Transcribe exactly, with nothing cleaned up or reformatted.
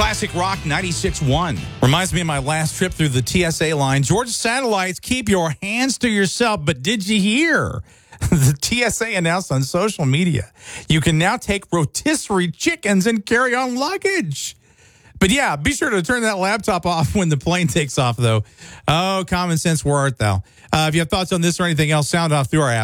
Classic Rock ninety-six point one. Reminds me of my last trip through the T S A line. Georgia Satellites, keep your hands to yourself. But did you hear? The T S A announced on social media you can now take rotisserie chickens and carry on luggage. But yeah, be sure to turn that laptop off when the plane takes off, though. Oh, common sense, where art thou? Uh, if you have thoughts on this or anything else, sound off through our app.